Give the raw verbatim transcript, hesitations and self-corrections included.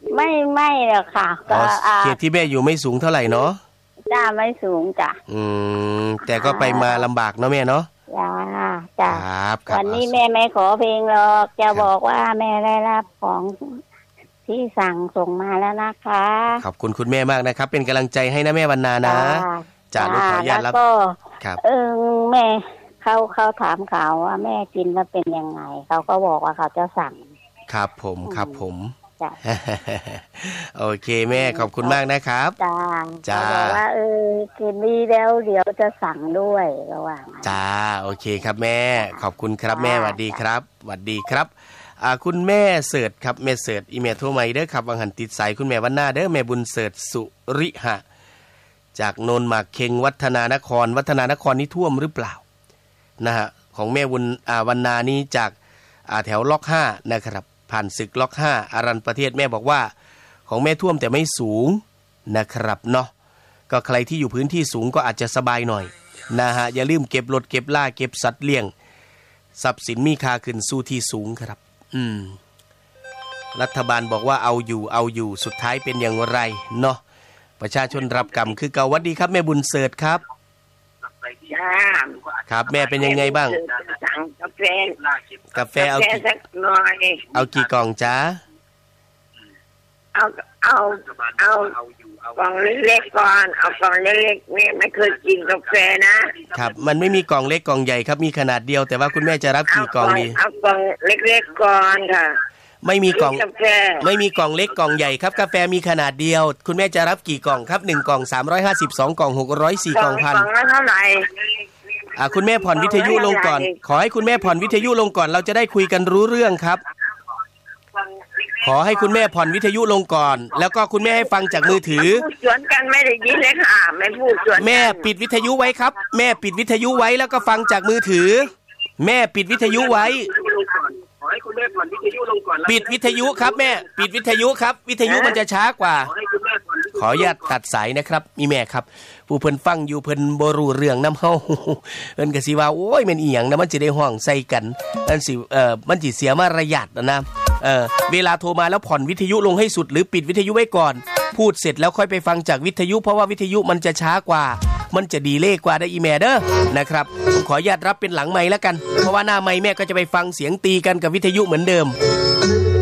ไม่ไม่หรอกค่ะก็เขตที่แม่อยู่ไม่สูงเท่าไหร่เนาะจ้าไม่สูงจ้ะอืมแต่ก็ไปมาลำบากเนาะแม่เนาะจ้าจ้าครับวันนี้แม่ไม่ขอเพลงหรอกจะบอกว่าแม่ได้รับของที่สั่งส่งมาแล้วนะคะขอบคุณคุณแม่มากนะครับเป็นกำลังใจให้นะแม่วรรณานะจ้าลูกขออนุญาตรับครับเออแม่เขาเขาถามข่าวว่าแม่กินแล้วเป็นยังไงเขาก็บอกว่าเขาจะสั่งครับผมครับผมโอเคแม่ขอบคุณมากนะครับจ้าจ้าบอกว่าเออกินดีแล้วเดี๋ยวจะสั่งด้วยระหว่างจ้าโอเคครับแม่ขอบคุณครับแม่สวัสดีครับสวัสดีครับอ่าคุณแม่เสิร์ชครับแม่เสิร์ชอีเมลโทรมาเด้อครับวังหันติดสายคุณแม่วรรณาเด้อแม่บุญเสิร์ชสุริหะจากโนนหมากเค็งวัฒนานครวัฒนานครนี่ท่วมหรือเปล่านะฮะของแม่บุญอ่าวรรณานี้จากอ่าแถวล็อกห้านะครับผ่านศึกล็อกห้าอารันประเทศแม่บอกว่าของแม่ท่วมแต่ไม่สูงนะครับเนาะก็ใครที่อยู่พื้นที่สูงก็อาจจะสบายหน่อยนะฮะอย่าลืมเก็บรถเก็บล่าเก็บสัตว์เลี้ยงทรัพย์สินมีค่าขึ้นสู่ที่สูงครับอืมรัฐบาลบอกว่าเอาอยู่เอาอยู่สุดท้ายเป็นอย่างไรเนาะประชาชนรับกรรมคือเก่าวัดดีครับแม่บุญเสิร์ชครับครับแม่เป็นยังไงบ้างสั่งกาแฟกาแฟเอาสักหน่อยเอากี่กล่องจ้าเอาเอาเอากล่องเล็กๆก่อนเอากล่องเล็กๆเนี่ยไม่เคยกินกาแฟนะครับมันไม่มีกล่องเล็กกล่องใหญ่ครับมีขนาดเดียวแต่ว่าคุณแม่จะรับกี่กล่องดีเอากล่องเล็กๆก่อนค่ะไม่มีกล่องไม่มีกล่องเล็กกล่องใหญ่ครับกาแฟมีขนาดเดียวคุณแม่จะรับกี่กล่องครับหนึ่งกล่องสามร้อยห้าสิบ สองกล่องหกร้อย สี่กล่องพันกล่องละเท่าไหร่อ่าคุณแม่ผ่อนวิทยุลงก่อนขอให้คุณแม่ผ่อนวิทยุลงก่อนเราจะได้คุยกันรู้เรื่องครับขอให้คุณแม่ผ่อนวิทยุลงก่อนแล้วก็คุณแม่ให้ฟังจากมือถือพูดสวนกันไม่ได้ยินเลยค่ะไม่พูดสวนแม่ปิดวิทยุไว้ครับแม่ปิดวิทยุไว้แล้วก็ฟังจากมือถือแม่ปิดวิทยุไว้ขอให้คุณแม่ผ่อนวิทยุลงก่อนปิดวิทยุครับแม่ปิดวิทยุครับวิทยุมันจะช้ากว่าขออนุญาตตัดสายนะครับมีแม่ครับผู้เพิ่นฟังอยู่เพิ่นบ่รู้เรื่องนำเฮาเพิ่นก็สิว่าโอ้ยแม่นอีหยังนะมันสิได้ฮ้องใส่กันมันสิเอ่อมันสิเสียมารยาทนะเออเวลาโทรมาแล้วผ่อนวิทยุลงให้สุดหรือปิดวิทยุไว้ก่อนพูดเสร็จแล้วค่อยไปฟังจากวิทยุเพราะว่าวิทยุมันจะช้ากว่ามันจะดีเลย์กว่าได้อีแม่เด้อนะครับผมขออนุญาตรับเป็นหลังไมค์แล้วกันเพราะว่าหน้าไมค์แม่ก็จะไปฟังเสียงตีกันกับวิทยุเหมือนเดิม